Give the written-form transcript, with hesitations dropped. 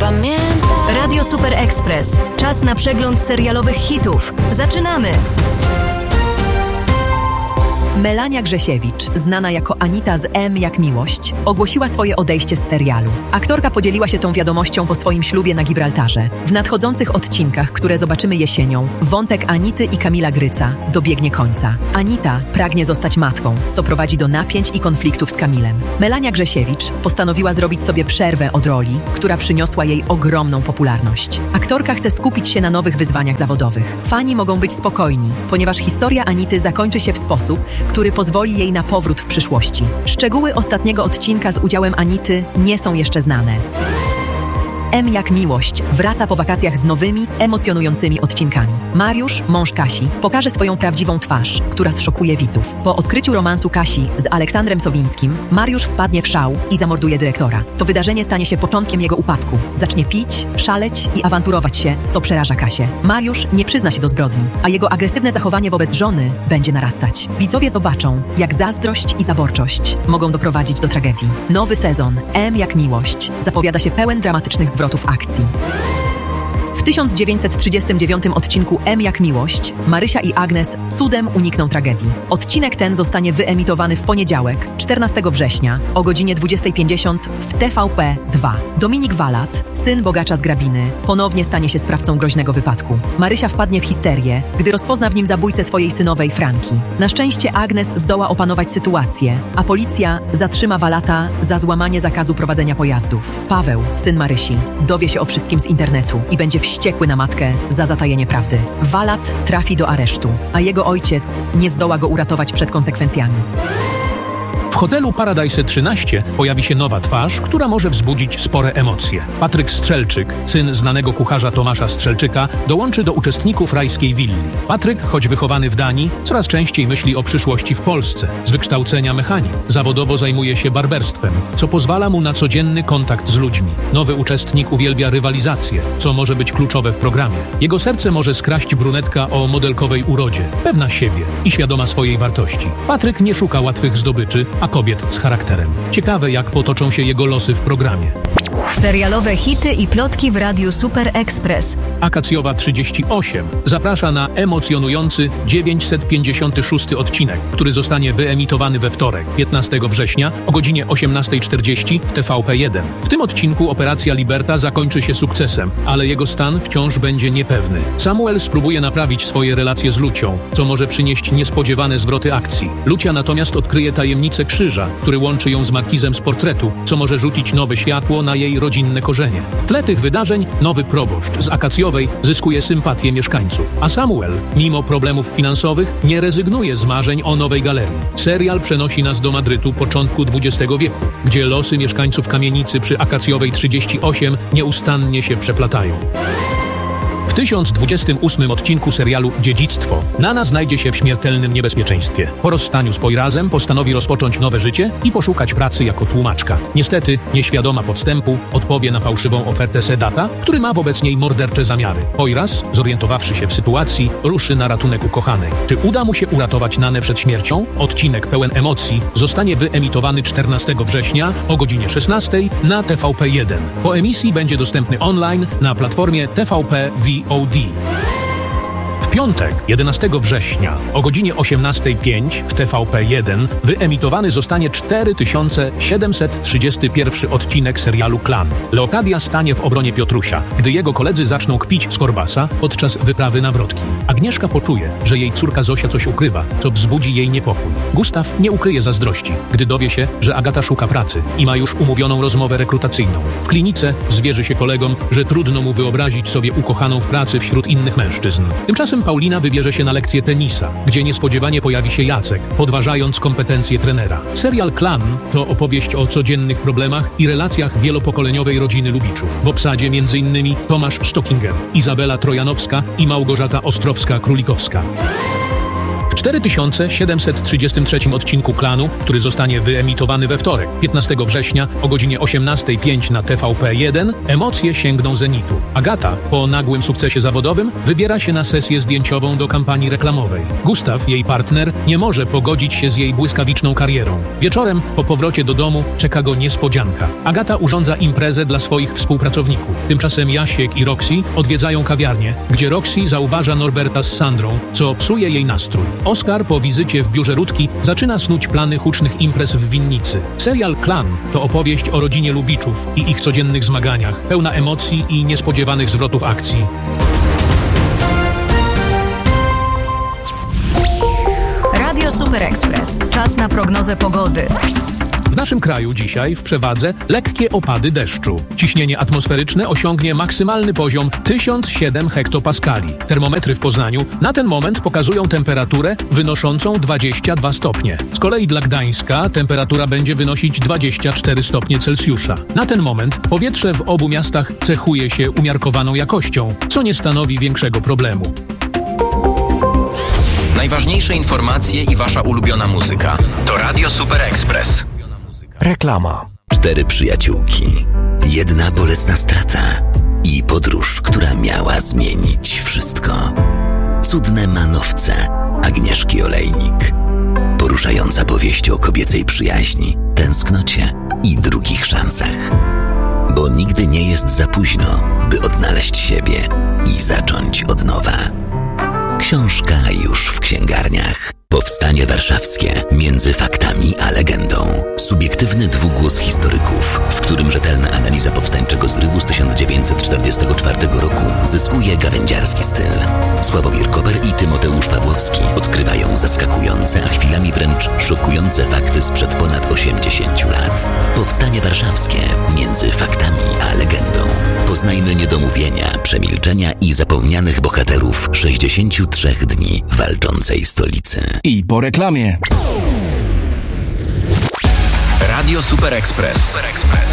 Pamiętam. Radio Super Express. Czas na przegląd serialowych hitów. Zaczynamy! Melania Grzesiewicz, znana jako Anita z M jak Miłość, ogłosiła swoje odejście z serialu. Aktorka podzieliła się tą wiadomością po swoim ślubie na Gibraltarze. W nadchodzących odcinkach, które zobaczymy jesienią, wątek Anity i Kamila Gryca dobiegnie końca. Anita pragnie zostać matką, co prowadzi do napięć i konfliktów z Kamilem. Melania Grzesiewicz postanowiła zrobić sobie przerwę od roli, która przyniosła jej ogromną popularność. Aktorka chce skupić się na nowych wyzwaniach zawodowych. Fani mogą być spokojni, ponieważ historia Anity zakończy się w sposób, który pozwoli jej na powrót w przyszłości. Szczegóły ostatniego odcinka z udziałem Anity nie są jeszcze znane. M jak Miłość wraca po wakacjach z nowymi, emocjonującymi odcinkami. Mariusz, mąż Kasi, pokaże swoją prawdziwą twarz, która zszokuje widzów. Po odkryciu romansu Kasi z Aleksandrem Sowińskim, Mariusz wpadnie w szał i zamorduje dyrektora. To wydarzenie stanie się początkiem jego upadku. Zacznie pić, szaleć i awanturować się, co przeraża Kasię. Mariusz nie przyzna się do zbrodni, a jego agresywne zachowanie wobec żony będzie narastać. Widzowie zobaczą, jak zazdrość i zaborczość mogą doprowadzić do tragedii. Nowy sezon M jak Miłość zapowiada się pełen dramatycznych zwrotów akcji. W 1939 odcinku M jak Miłość Marysia i Agnes cudem unikną tragedii. Odcinek ten zostanie wyemitowany w poniedziałek, 14 września o godzinie 20:50 w TVP2. Dominik Walat, syn bogacza z Grabiny, ponownie stanie się sprawcą groźnego wypadku. Marysia wpadnie w histerię, gdy rozpozna w nim zabójcę swojej synowej Franki. Na szczęście Agnes zdoła opanować sytuację, a policja zatrzyma Walata za złamanie zakazu prowadzenia pojazdów. Paweł, syn Marysi, dowie się o wszystkim z internetu i będzie wściekły na matkę za zatajenie prawdy. Walat trafi do aresztu, a jego ojciec nie zdoła go uratować przed konsekwencjami. W hotelu Paradise 13 pojawi się nowa twarz, która może wzbudzić spore emocje. Patryk Strzelczyk, syn znanego kucharza Tomasza Strzelczyka, dołączy do uczestników rajskiej willi. Patryk, choć wychowany w Danii, coraz częściej myśli o przyszłości w Polsce. Z wykształcenia mechanik. Zawodowo zajmuje się barberstwem, co pozwala mu na codzienny kontakt z ludźmi. Nowy uczestnik uwielbia rywalizację, co może być kluczowe w programie. Jego serce może skraść brunetka o modelkowej urodzie, pewna siebie i świadoma swojej wartości. Patryk nie szuka łatwych zdobyczy, a kobiet z charakterem. Ciekawe, jak potoczą się jego losy w programie. Serialowe hity i plotki w Radiu Super Express. Akacjowa 38 zaprasza na emocjonujący 956 odcinek, który zostanie wyemitowany we wtorek, 15 września o godzinie 18:40 w TVP1. W tym odcinku Operacja Liberta zakończy się sukcesem, ale jego stan wciąż będzie niepewny. Samuel spróbuje naprawić swoje relacje z Lucią, co może przynieść niespodziewane zwroty akcji. Lucia natomiast odkryje tajemnicę krzyża, który łączy ją z markizem z portretu, co może rzucić nowe światło na jej rodzinne korzenie. W tle tych wydarzeń nowy proboszcz z Akacjowej zyskuje sympatię mieszkańców, a Samuel, mimo problemów finansowych, nie rezygnuje z marzeń o nowej galerii. Serial przenosi nas do Madrytu początku XX wieku, gdzie losy mieszkańców kamienicy przy Akacjowej 38 nieustannie się przeplatają. W 1028 odcinku serialu Dziedzictwo Nana znajdzie się w śmiertelnym niebezpieczeństwie. Po rozstaniu z Poirazem postanowi rozpocząć nowe życie i poszukać pracy jako tłumaczka. Niestety, nieświadoma podstępu, odpowie na fałszywą ofertę Sedata, który ma wobec niej mordercze zamiary. Poiraz, zorientowawszy się w sytuacji, ruszy na ratunek ukochanej. Czy uda mu się uratować Nanę przed śmiercią? Odcinek pełen emocji zostanie wyemitowany 14 września o godzinie 16 na TVP1. Po emisji będzie dostępny online na platformie TVP VOD. W piątek, 11 września o godzinie 18:05 w TVP1 wyemitowany zostanie 4731 odcinek serialu Klan. Leokadia stanie w obronie Piotrusia, gdy jego koledzy zaczną kpić z Korbasa podczas wyprawy na wrotki. Agnieszka poczuje, że jej córka Zosia coś ukrywa, co wzbudzi jej niepokój. Gustaw nie ukryje zazdrości, gdy dowie się, że Agata szuka pracy i ma już umówioną rozmowę rekrutacyjną. W klinice zwierzy się kolegom, że trudno mu wyobrazić sobie ukochaną w pracy wśród innych mężczyzn. Tymczasem Paulina wybierze się na lekcję tenisa, gdzie niespodziewanie pojawi się Jacek, podważając kompetencje trenera. Serial Klan to opowieść o codziennych problemach i relacjach wielopokoleniowej rodziny Lubiczów. W obsadzie m.in. Tomasz Stockinger, Izabela Trojanowska i Małgorzata Ostrowska-Królikowska. W 4733 odcinku Klanu, który zostanie wyemitowany we wtorek, 15 września o godzinie 18:05 na TVP1, emocje sięgną zenitu. Agata, po nagłym sukcesie zawodowym, wybiera się na sesję zdjęciową do kampanii reklamowej. Gustaw, jej partner, nie może pogodzić się z jej błyskawiczną karierą. Wieczorem, po powrocie do domu, czeka go niespodzianka. Agata urządza imprezę dla swoich współpracowników. Tymczasem Jasiek i Roxy odwiedzają kawiarnię, gdzie Roxy zauważa Norberta z Sandrą, co psuje jej nastrój. Oskar po wizycie w biurze Rutki zaczyna snuć plany hucznych imprez w winnicy. Serial Klan to opowieść o rodzinie Lubiczów i ich codziennych zmaganiach, pełna emocji i niespodziewanych zwrotów akcji. Radio Super Express. Czas na prognozę pogody. W naszym kraju dzisiaj w przewadze lekkie opady deszczu. Ciśnienie atmosferyczne osiągnie maksymalny poziom 1007 hektopaskali. Termometry w Poznaniu na ten moment pokazują temperaturę wynoszącą 22 stopnie. Z kolei dla Gdańska temperatura będzie wynosić 24 stopnie Celsjusza. Na ten moment powietrze w obu miastach cechuje się umiarkowaną jakością, co nie stanowi większego problemu. Najważniejsze informacje i wasza ulubiona muzyka to Radio Super Express. Reklama. 4 przyjaciółki, jedna bolesna strata i podróż, która miała zmienić wszystko. Cudne manowce Agnieszki Olejnik. Poruszająca powieść o kobiecej przyjaźni, tęsknocie i drugich szansach. Bo nigdy nie jest za późno, by odnaleźć siebie i zacząć od nowa. Książka już w księgarniach. Powstanie warszawskie między faktami a legendą. Subiektywny dwugłos historyków, w którym rzetelna analiza powstańczego zrywu z 1944 roku zyskuje gawędziarski styl. Sławomir Koper i Tymoteusz Pawłowski odkrywają zaskakujące, a chwilami wręcz szokujące fakty sprzed ponad 80 lat. Powstanie warszawskie między faktami a legendą. Poznajmy niedomówienia, przemilczenia i zapomnianych bohaterów 63 dni walczącej stolicy. I po reklamie. Radio Super Express.